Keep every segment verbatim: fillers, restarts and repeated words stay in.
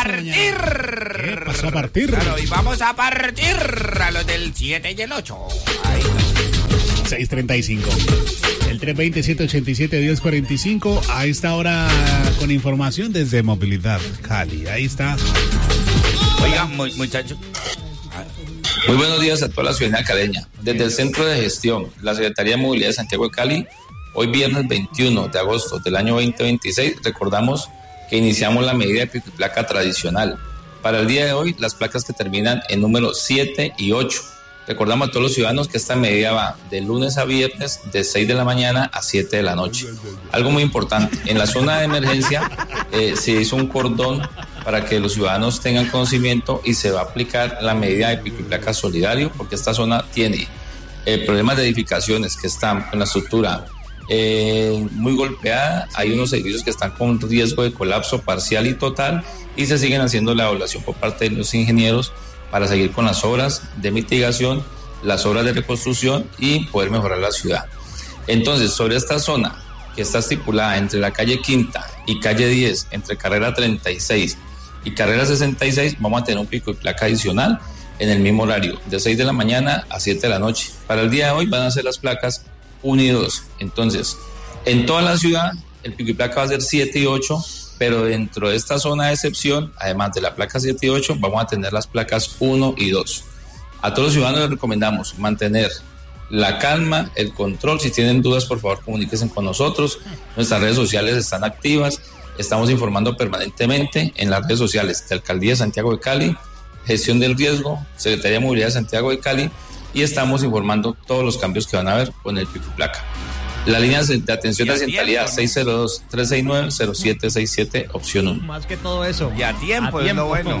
partir. ¿Qué pasó a partir? Claro, y vamos a partir a los del siete y el ocho. Ahí está. seis treinta y cinco. El tres dos cero, siete ocho siete, uno cero cuatro cinco. A esta hora con información desde Movilidad Cali. Ahí está. Oigan, muchachos. Muy buenos días a toda la ciudadanía caleña. Desde el Centro de Gestión, la Secretaría de Movilidad de Santiago de Cali, hoy viernes veintiuno de agosto del año veinte veintiséis, recordamos que iniciamos la medida de pico y placa tradicional. Para el día de hoy, las placas que terminan en número siete y ocho. Recordamos a todos los ciudadanos que esta medida va de lunes a viernes de seis de la mañana a siete de la noche. Algo muy importante, en la zona de emergencia eh, se hizo un cordón para que los ciudadanos tengan conocimiento y se va a aplicar la medida de pico y placa solidario, porque esta zona tiene eh, problemas de edificaciones que están con la estructura eh, muy golpeada, hay unos edificios que están con riesgo de colapso parcial y total, y se siguen haciendo la evaluación por parte de los ingenieros para seguir con las obras de mitigación, las obras de reconstrucción y poder mejorar la ciudad. Entonces, sobre esta zona que está estipulada entre la calle Quinta y calle diez, entre carrera treinta y seis y carrera sesenta y seis, vamos a tener un pico y placa adicional en el mismo horario, de seis de la mañana a siete de la noche. Para el día de hoy van a ser las placas uno y dos. Entonces, en toda la ciudad, el pico y placa va a ser siete y ocho, pero dentro de esta zona de excepción, además de la placa siete y ocho, vamos a tener las placas uno y dos. A todos los ciudadanos les recomendamos mantener la calma, el control. Si tienen dudas, por favor, comuníquense con nosotros. Nuestras redes sociales están activas. Estamos informando permanentemente en las redes sociales de Alcaldía de Santiago de Cali, Gestión del Riesgo, Secretaría de Movilidad de Santiago de Cali, y estamos informando todos los cambios que van a haber con el pico y placa. La línea de atención de accidentalidad seis cero dos, tres seis nueve, cero siete seis siete, opción uno. Más que todo eso. Y a tiempo, a tiempo. Es lo bueno.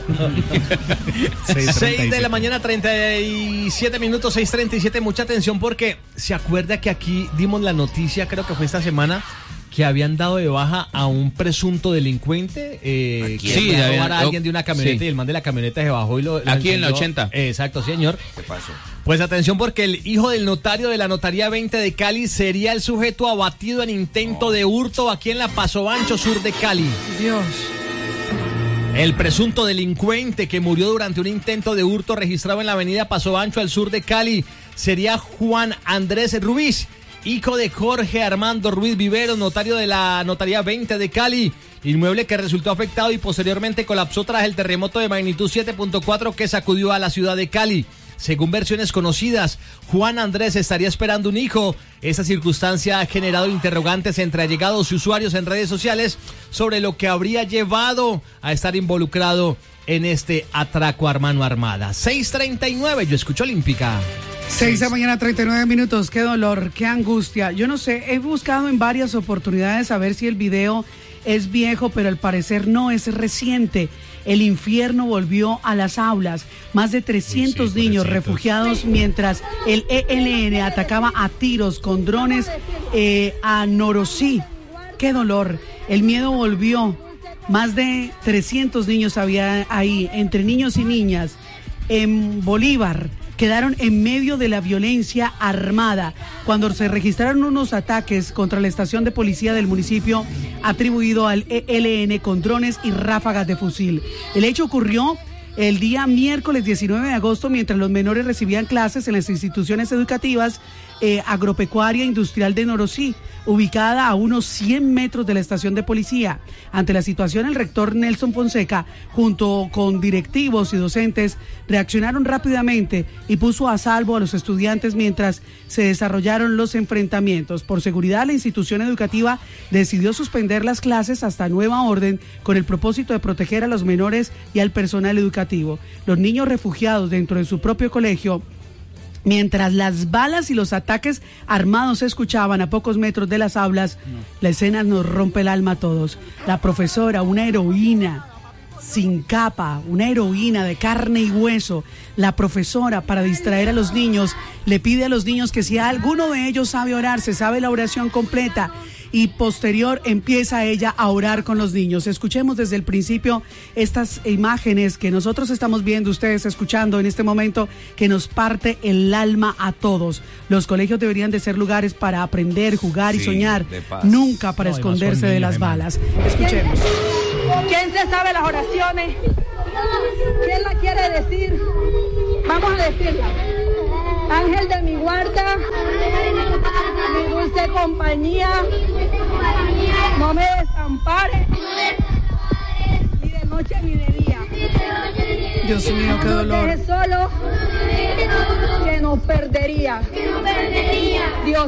seis de la mañana, treinta y siete minutos, seis treinta y siete. Mucha atención porque se acuerda que aquí dimos la noticia, creo que fue esta semana, que habían dado de baja a un presunto delincuente eh, que sí, a robar a alguien de una camioneta, sí. Y el man de la camioneta se bajó y lo... lo aquí encendió. En la ochenta. Exacto, señor. ¿Qué pasó? Pues atención porque el hijo del notario de la Notaría veinte de Cali sería el sujeto abatido en intento oh. de hurto aquí en la Paso Ancho sur de Cali. Dios. El presunto delincuente que murió durante un intento de hurto registrado en la avenida Paso Ancho al sur de Cali sería Juan Andrés Ruiz, hijo de Jorge Armando Ruiz Vivero, notario de la Notaría veinte de Cali, inmueble que resultó afectado y posteriormente colapsó tras el terremoto de magnitud siete punto cuatro que sacudió a la ciudad de Cali. Según versiones conocidas, Juan Andrés estaría esperando un hijo. Esta circunstancia ha generado interrogantes entre allegados y usuarios en redes sociales sobre lo que habría llevado a estar involucrado en este atraco a mano armada. seis treinta y nueve, yo escucho Olímpica. seis de la mañana, treinta y nueve minutos. Qué dolor, qué angustia. Yo no sé, he buscado en varias oportunidades a ver si el video es viejo, pero al parecer no, es reciente. El infierno volvió a las aulas. Más de trescientos sí, niños refugiados mientras el E L N atacaba a tiros con drones eh, a Norosí. Qué dolor. El miedo volvió. Más de trescientos niños había ahí, entre niños y niñas, en Bolívar. Quedaron en medio de la violencia armada cuando se registraron unos ataques contra la estación de policía del municipio atribuido al E L N con drones y ráfagas de fusil. El hecho ocurrió el día miércoles diecinueve de agosto mientras los menores recibían clases en las instituciones educativas eh, agropecuaria industrial de Norosí, ubicada a unos cien metros de la estación de policía. Ante la situación, el rector Nelson Fonseca, junto con directivos y docentes, reaccionaron rápidamente y puso a salvo a los estudiantes mientras se desarrollaron los enfrentamientos. Por seguridad, la institución educativa decidió suspender las clases hasta nueva orden con el propósito de proteger a los menores y al personal educativo. Los niños refugiados dentro de su propio colegio, mientras las balas y los ataques armados se escuchaban a pocos metros de las aulas, no. La escena nos rompe el alma a todos. La profesora, una heroína sin capa, una heroína de carne y hueso, la profesora, para distraer a los niños, le pide a los niños que si alguno de ellos sabe orar, se sabe la oración completa, y posterior empieza ella a orar con los niños. Escuchemos desde el principio estas imágenes que nosotros estamos viendo, ustedes escuchando en este momento, que nos parte el alma a todos. Los colegios deberían de ser lugares para aprender, jugar sí, y soñar, nunca para no, esconderse de las balas. Escuchemos. ¿Quién se sabe las oraciones? ¿Quién la quiere decir? Vamos a decirla. Ángel de mi guarda, mi dulce compañía, no me desampare, ni de noche ni de día. Dios mío, qué dolor. No nos deje solo, que nos perdería. Dios